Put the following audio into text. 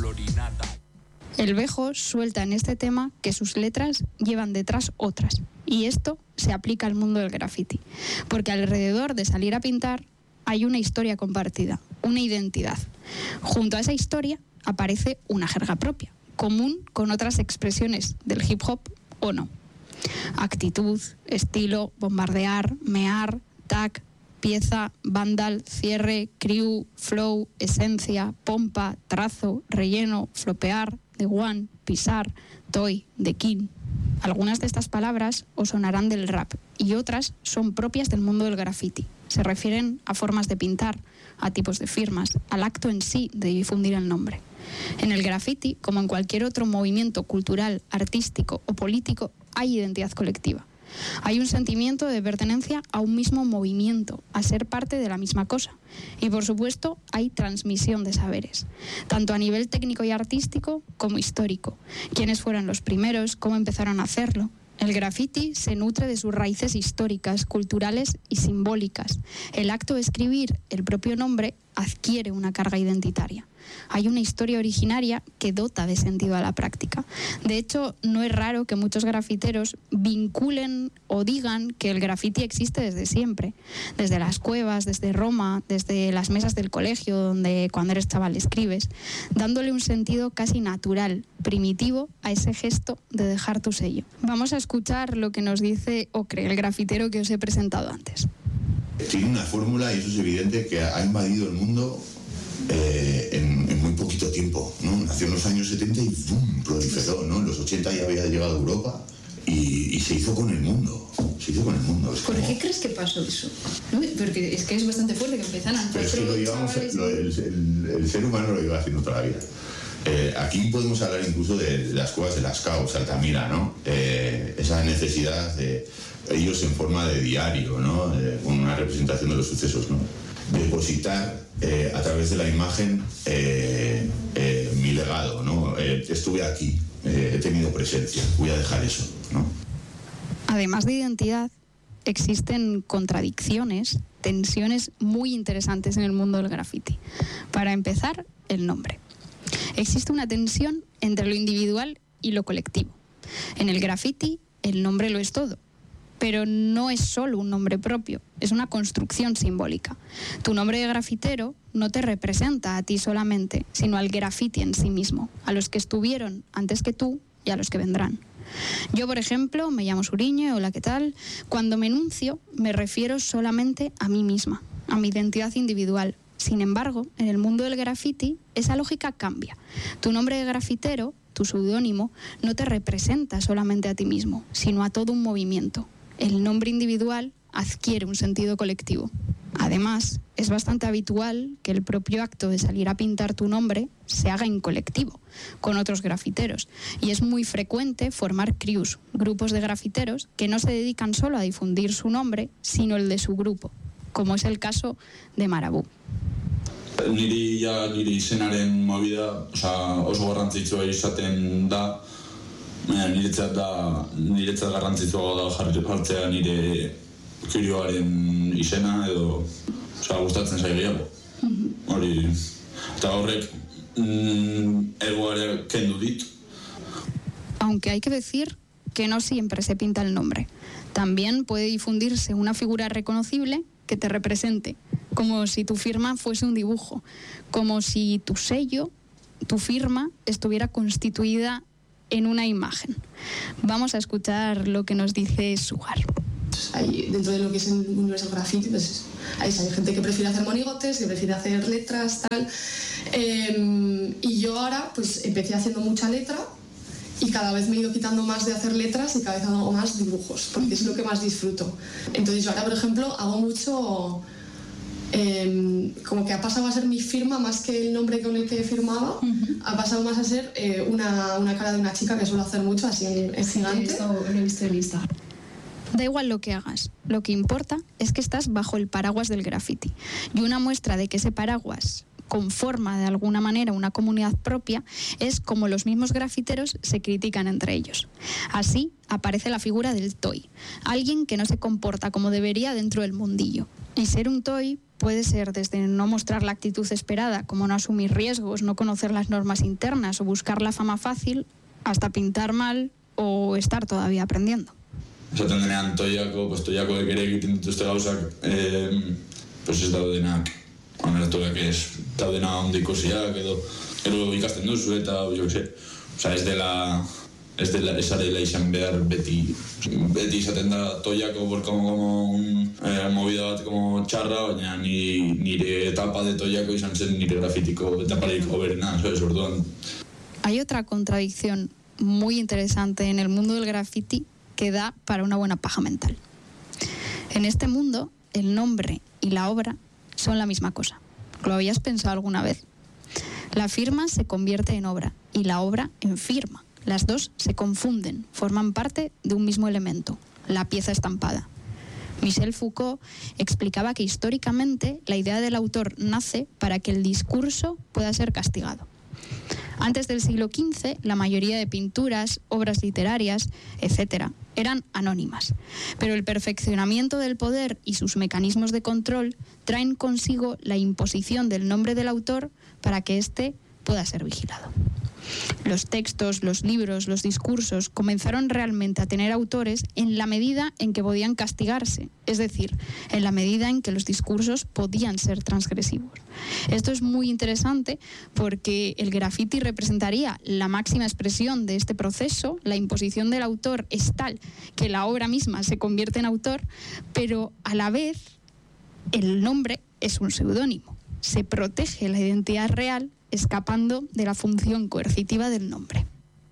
El Vejo suelta en este tema que sus letras llevan detrás otras, y esto se aplica al mundo del graffiti, porque alrededor de salir a pintar hay una historia compartida, una identidad. Junto a esa historia aparece una jerga propia, común con otras expresiones del hip hop o no. Actitud, estilo, bombardear, mear, tag, pieza, vandal, cierre, crew, flow, esencia, pompa, trazo, relleno, flopear, the one, pisar, toy, the king. Algunas de estas palabras os sonarán del rap y otras son propias del mundo del graffiti. Se refieren a formas de pintar, a tipos de firmas, al acto en sí de difundir el nombre. En el graffiti, como en cualquier otro movimiento cultural, artístico o político, hay identidad colectiva. Hay un sentimiento de pertenencia a un mismo movimiento, a ser parte de la misma cosa. Y por supuesto, hay transmisión de saberes, tanto a nivel técnico y artístico como histórico. ¿Quiénes fueron los primeros? ¿Cómo empezaron a hacerlo? El graffiti se nutre de sus raíces históricas, culturales y simbólicas. El acto de escribir el propio nombre adquiere una carga identitaria. Hay una historia originaria que dota de sentido a la práctica. De hecho, no es raro que muchos grafiteros vinculen o digan que el graffiti existe desde siempre, desde las cuevas, desde Roma, desde las mesas del colegio, donde cuando eres chaval escribes, dándole un sentido casi natural, primitivo, a ese gesto de dejar tu sello. Vamos a escuchar lo que nos dice Ocre, el grafitero que os he presentado antes. Tiene una fórmula y eso es evidente que ha invadido el mundo en muy poquito tiempo, ¿no? Nació en los años 70 y ¡bum!, proliferó, ¿no? En los 80 ya había llegado a Europa y se hizo con el mundo. ¿Por qué crees que pasó eso? ¿No? Porque es que es bastante fuerte que empezaran. Pero es que el ser humano lo lleva haciendo toda la vida. Aquí podemos hablar incluso de las cuevas de Lascaux, Altamira, ¿no? Esa necesidad de ellos en forma de diario, ¿no? Con una representación de los sucesos, ¿no? Depositar a través de la imagen mi legado, ¿no? Estuve aquí, he tenido presencia, voy a dejar eso, ¿no? Además de identidad, existen contradicciones, tensiones muy interesantes en el mundo del graffiti. Para empezar, el nombre. Existe una tensión entre lo individual y lo colectivo. En el graffiti, el nombre lo es todo. Pero no es solo un nombre propio, es una construcción simbólica. Tu nombre de grafitero no te representa a ti solamente, sino al graffiti en sí mismo, a los que estuvieron antes que tú y a los que vendrán. Yo, por ejemplo, me llamo Suriñe, hola, ¿qué tal? Cuando me enuncio, me refiero solamente a mí misma, a mi identidad individual. Sin embargo, en el mundo del graffiti, esa lógica cambia. Tu nombre de grafitero, tu seudónimo, no te representa solamente a ti mismo, sino a todo un movimiento. El nombre individual adquiere un sentido colectivo. Además, es bastante habitual que el propio acto de salir a pintar tu nombre se haga en colectivo, con otros grafiteros. Y es muy frecuente formar crews, grupos de grafiteros que no se dedican solo a difundir su nombre, sino el de su grupo, como es el caso de Marabú. Niri izenaren movida, oso garrantzitsua izaten da, niretzat garrantzitsua da jartzea nire kirioaren izena edo gustatzen zait gehiago. Hori, eta horrek egoare kendu dit. Aunque hay que decir que no siempre se pinta el nombre. También puede difundirse una figura reconocible que te represente, como si tu firma fuese un dibujo, como si tu sello, tu firma, estuviera constituida en una imagen. Vamos a escuchar lo que nos dice Sugar. Dentro de lo que es el universo del graffiti, pues hay gente que prefiere hacer monigotes, que prefiere hacer letras, tal. Y yo ahora pues empecé haciendo mucha letra y cada vez me he ido quitando más de hacer letras y cada vez hago más dibujos, porque es lo que más disfruto. Entonces yo ahora, por ejemplo, hago mucho... como que ha pasado a ser mi firma más que el nombre con el que firmaba, ha pasado más a ser una cara de una chica que suelo hacer mucho, así en gigante. Lo he visto en Insta. Da igual lo que hagas, lo que importa es que estás bajo el paraguas del graffiti. Y una muestra de que ese paraguas conforma de alguna manera una comunidad propia es como los mismos grafiteros se critican entre ellos. Así, aparece la figura del toy, alguien que no se comporta como debería dentro del mundillo. Y ser un toy puede ser desde no mostrar la actitud esperada, como no asumir riesgos, no conocer las normas internas o buscar la fama fácil, hasta pintar mal o estar todavía aprendiendo. Esaten denean toiako ere egiten dituzte gauzak, pues ez daudenak anertuak ez daudena ondo ikusiak edo ikasten duzu eta jo que sé. Osea, ez dela izan behar beti izaten da toiako por como movida bat como txarra, baina nire etapa de toiako izan zen nire grafitiko etaparik hoberena, ¿sabes? Orduan. Hay otra contradicción muy interesante en el mundo del graffiti que da para una buena paja mental. En este mundo, el nombre y la obra son la misma cosa. ¿Lo habías pensado alguna vez? La firma se convierte en obra y la obra en firma. Las dos se confunden, forman parte de un mismo elemento, la pieza estampada. Michel Foucault explicaba que históricamente la idea del autor nace para que el discurso pueda ser castigado. Antes del siglo XV, la mayoría de pinturas, obras literarias, etc., eran anónimas. Pero el perfeccionamiento del poder y sus mecanismos de control traen consigo la imposición del nombre del autor para que éste pueda ser vigilado. Los textos, los libros, los discursos comenzaron realmente a tener autores en la medida en que podían castigarse, es decir, en la medida en que los discursos podían ser transgresivos. Esto es muy interesante porque el graffiti representaría la máxima expresión de este proceso. La imposición del autor es tal que la obra misma se convierte en autor, pero a la vez el nombre es un seudónimo. Se protege la identidad real escapando de la función coercitiva del nombre.